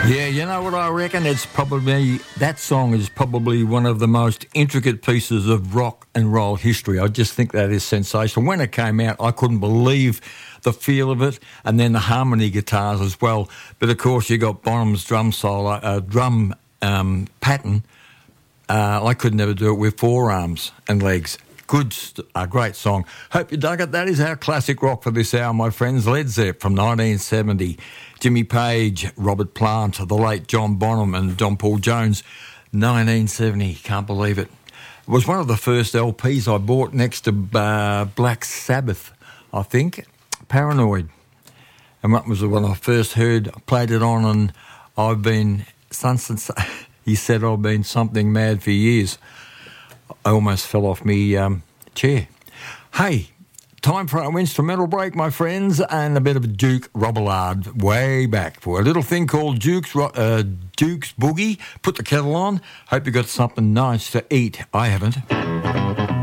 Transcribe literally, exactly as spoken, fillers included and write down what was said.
Yeah, you know what I reckon? It's probably, that song is probably one of the most intricate pieces of rock and roll history. I just think that is sensational. When it came out, I couldn't believe the feel of it, and then the harmony guitars as well. But of course, you got Bonham's drum solo, uh, drum um, pattern. Uh, I could never do it with forearms and legs. Good, st- a great song. Hope you dug it. That is our classic rock for this hour, my friends. Led Zepp from nineteen seventy. Jimmy Page, Robert Plant, the late John Bonham and John Paul Jones, nineteen seventy. Can't believe it. It was one of the first L Ps I bought next to uh, Black Sabbath, I think. Paranoid. And that was the one I first heard. I played it on, and I've been, since he said I've been something mad for years. I almost fell off me um, chair. Hey, time for our instrumental break, my friends, and a bit of Duke Robillard way back for a little thing called Duke's uh, Duke's Boogie. Put the kettle on. Hope you got something nice to eat. I haven't.